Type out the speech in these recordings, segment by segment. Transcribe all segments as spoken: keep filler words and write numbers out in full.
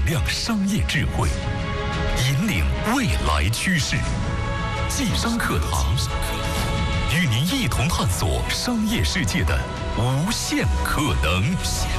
亮商业智慧，引领未来趋势。济商课堂，与您一同探索商业世界的无限可能。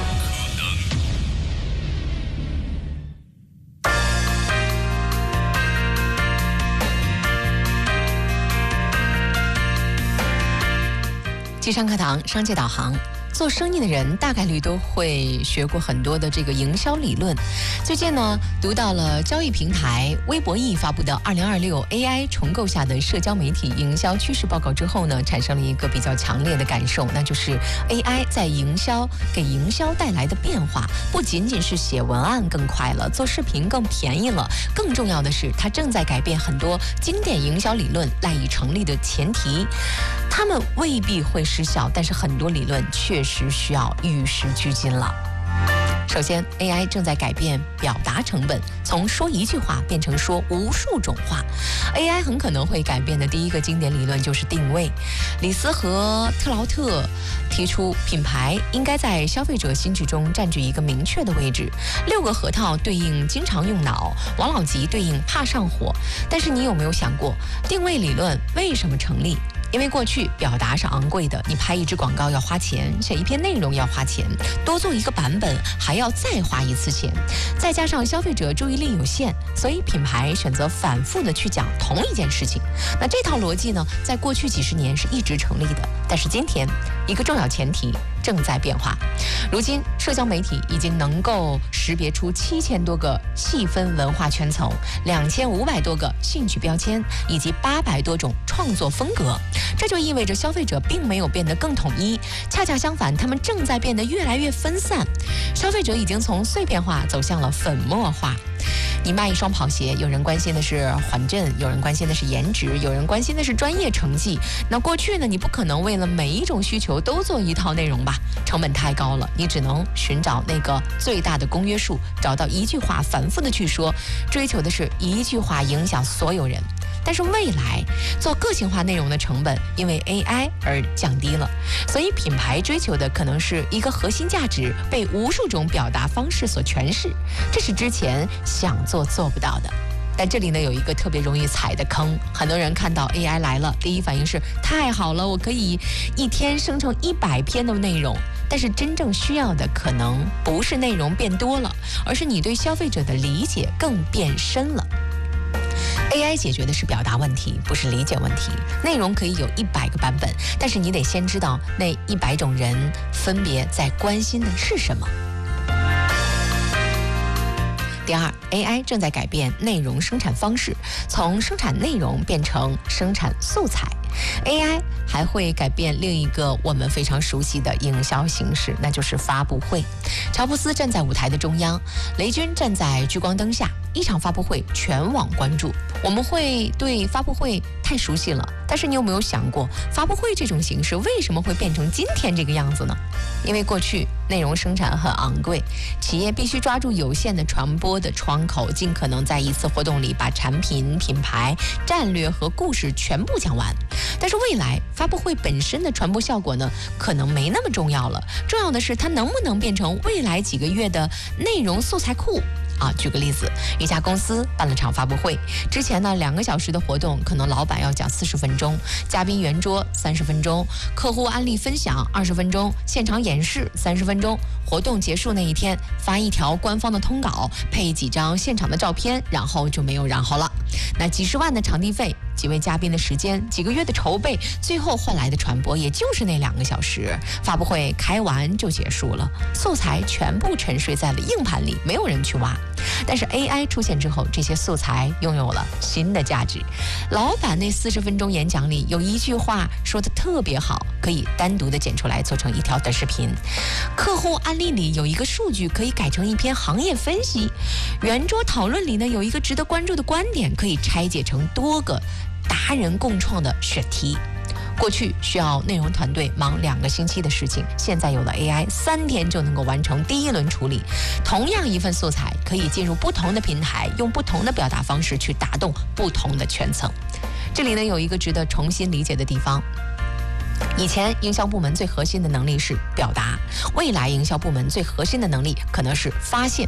济商课堂，商界导航。做生意的人大概率都会学过很多的这个营销理论。最近呢，读到了交易平台微博易发布的二零二六 A I 重构下的社交媒体营销趋势报告之后呢，产生了一个比较强烈的感受，那就是 A I 在营销给营销带来的变化，不仅仅是写文案更快了，做视频更便宜了，更重要的是，它正在改变很多经典营销理论赖以成立的前提。他们未必会失效，但是很多理论确实需要与时俱进了。首先 A I 正在改变表达成本，从说一句话变成说无数种话。 A I 很可能会改变的第一个经典理论就是定位。李斯和特劳特提出，品牌应该在消费者心智中占据一个明确的位置。六个核桃对应经常用脑，王老吉对应怕上火。但是你有没有想过，定位理论为什么成立？因为过去表达是昂贵的，你拍一支广告要花钱，写一篇内容要花钱，多做一个版本还要再花一次钱，再加上消费者注意力有限，所以品牌选择反复的去讲同一件事情。那这套逻辑呢，在过去几十年是一直成立的，但是今天一个重要前提正在变化。如今社交媒体已经能够识别出七千多个细分文化圈层，两千五百多个兴趣标签，以及八百多种创作风格。这就意味着消费者并没有变得更统一，恰恰相反，他们正在变得越来越分散。消费者已经从碎片化走向了粉末化。你卖一双跑鞋，有人关心的是缓震，有人关心的是颜值，有人关心的是专业成绩。那过去呢，你不可能为了每一种需求都做一套内容吧，成本太高了，你只能寻找那个最大的公约数，找到一句话反复的去说，追求的是一句话影响所有人。但是未来做个性化内容的成本因为 A I 而降低了，所以品牌追求的可能是一个核心价值被无数种表达方式所诠释，这是之前想做做不到的。但这里呢有一个特别容易踩的坑，很多人看到 A I 来了，第一反应是太好了，我可以一天生成一百篇的内容。但是真正需要的可能不是内容变多了，而是你对消费者的理解更变深了。A I 解决的是表达问题，不是理解问题。内容可以有一百个版本，但是你得先知道那一百种人分别在关心的是什么。第二 ，A I 正在改变内容生产方式，从生产内容变成生产素材。A I 还会改变另一个我们非常熟悉的营销形式，那就是发布会。乔布斯站在舞台的中央，雷军站在聚光灯下，一场发布会全网关注。我们会对发布会太熟悉了，但是你有没有想过，发布会这种形式为什么会变成今天这个样子呢？因为过去内容生产很昂贵，企业必须抓住有限的传播的窗口，尽可能在一次活动里把产品、品牌、战略和故事全部讲完。但是未来发布会本身的传播效果呢，可能没那么重要了，重要的是它能不能变成未来几个月的内容素材库。啊，举个例子，一家公司办了场发布会，之前呢两个小时的活动，可能老板要讲四十分钟，嘉宾圆桌三十分钟，客户案例分享二十分钟，现场演示三十分钟。活动结束那一天，发一条官方的通稿，配几张现场的照片，然后就没有然后了。那几十万的场地费，几位嘉宾的时间，几个月的筹备，最后换来的传播也就是那两个小时。发布会开完就结束了，素材全部沉睡在了硬盘里，没有人去挖。但是 A I 出现之后，这些素材拥有了新的价值。老板那四十分钟演讲里有一句话说的特别好，可以单独的剪出来做成一条短视频。客户案例里有一个数据可以改成一篇行业分析。圆桌讨论里呢有一个值得关注的观点，可以拆解成多个达人共创的选题。过去需要内容团队忙两个星期的事情，现在有了 A I， 三天就能够完成第一轮处理。同样一份素材可以进入不同的平台，用不同的表达方式去打动不同的圈层。这里呢有一个值得重新理解的地方。以前营销部门最核心的能力是表达，未来营销部门最核心的能力可能是发现